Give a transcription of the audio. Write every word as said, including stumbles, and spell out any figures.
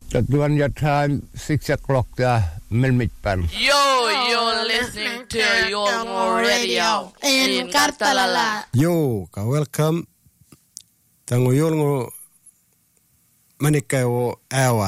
Tatuan your time six o'clock the Melmitpan. Yo, you're listening to Yolngu Radio in Kartalala. Yo, ka welcome. Tango Yolngu Manikayo Awa.